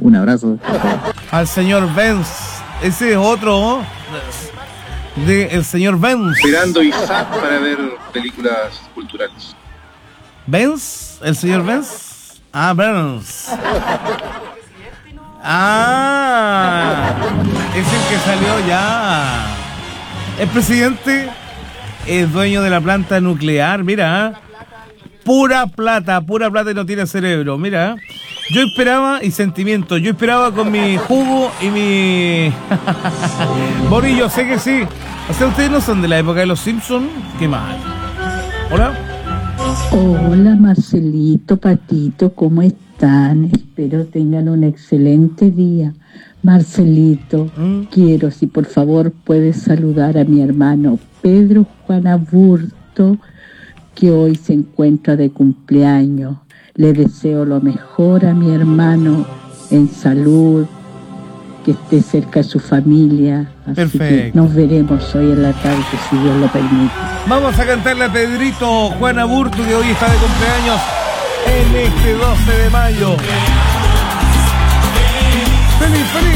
Un abrazo. Al señor Benz. Ese es otro el señor Benz. Esperando ISAT para ver películas culturales. ¿Benz? ¿El señor Benz? Ah, Benz. Ah, es el que salió ya. El presidente es dueño de la planta nuclear, mira. Pura plata y no tiene cerebro, mira. Yo esperaba, y sentimiento, yo esperaba con mi jugo y mi... Borillo, sé que sí. O sea, ustedes no son de la época de los Simpsons. Qué mal. ¿Hola? Hola Marcelito, Patito, ¿cómo están? Espero tengan un excelente día. Marcelito, quiero, si por favor puedes saludar a mi hermano Pedro Juan Aburto, que hoy se encuentra de cumpleaños. Le deseo lo mejor a mi hermano en salud, que esté cerca de su familia. Así perfecto. Que nos veremos hoy en la tarde, si Dios lo permite. Vamos a cantarle a Pedrito Juan Aburto, que hoy está de cumpleaños en este 12 de mayo. ¡Feliz, feliz!